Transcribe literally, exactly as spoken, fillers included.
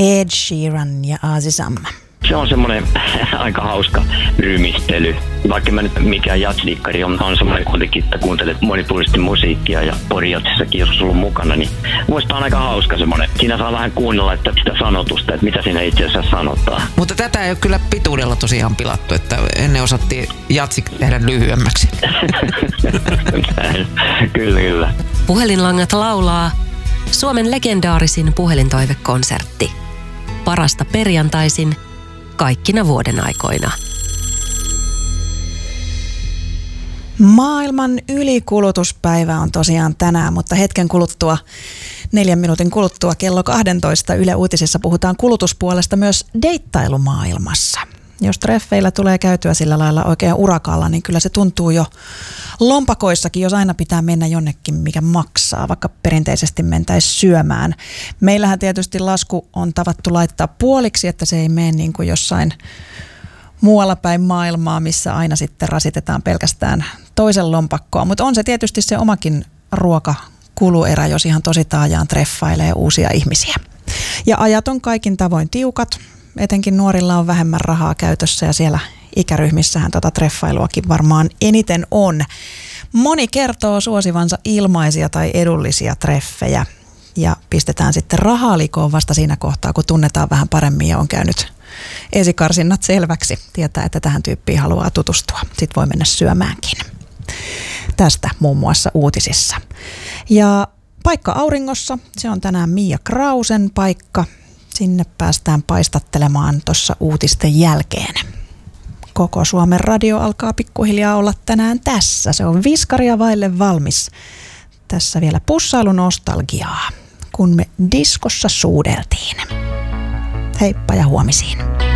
Ed Sheeran ja Azizam. Se on semmoinen aika hauska rymistely. Vaikka mä nyt mikään jatsdikkari on, on semmoinen kuitenkin, että kuuntelet monipuolisesti musiikkia ja porijatsissakin jos sulla on mukana, niin muista on aika hauska semmoinen. Siinä saa vähän kuunnella että sitä sanotusta, että mitä siinä itse asiassa sanotaan. Mutta tätä ei ole kyllä pituudella tosiaan pilattu, että ennen osattiin jatsik tehdä lyhyemmäksi. Kyllä, kyllä. Puhelinlangat laulaa Suomen legendaarisin puhelintoivekonsertti. Parasta perjantaisin kaikkina vuoden aikoina. Maailman ylikulutuspäivä on tosiaan tänään, mutta hetken kuluttua, neljän minuutin kuluttua kello kaksitoista Yle Uutisissa puhutaan kulutuspuolesta myös deittailumaailmassa. Jos treffeillä tulee käytyä sillä lailla oikein urakalla, niin kyllä se tuntuu jo lompakoissakin, jos aina pitää mennä jonnekin, mikä maksaa, vaikka perinteisesti mentäisiin syömään. Meillähän tietysti lasku on tavattu laittaa puoliksi, että se ei mene niin kuin jossain muualla päin maailmaa, missä aina sitten rasitetaan pelkästään toisen lompakkoa. Mutta on se tietysti se omakin ruokakuluerä, jos ihan tosi taajaan treffailee uusia ihmisiä. Ja ajat on kaikin tavoin tiukat. Etenkin nuorilla on vähemmän rahaa käytössä ja siellä ikäryhmissähän tota treffailuakin varmaan eniten on. Moni kertoo suosivansa ilmaisia tai edullisia treffejä ja pistetään sitten rahaa likoon vasta siinä kohtaa, kun tunnetaan vähän paremmin ja on käynyt esikarsinnat selväksi. Tietää, että tähän tyyppiin haluaa tutustua. Sitten voi mennä syömäänkin. Tästä muun muassa uutisissa. Ja paikka auringossa, se on tänään Mia Krausen paikka. Sinne päästään paistattelemaan tuossa uutisten jälkeen. Koko Suomen radio alkaa pikkuhiljaa olla tänään tässä. Se on viskaria vaille valmis. Tässä vielä pussailunostalgiaa, kun me diskossa suudeltiin. Heippa ja huomisiin.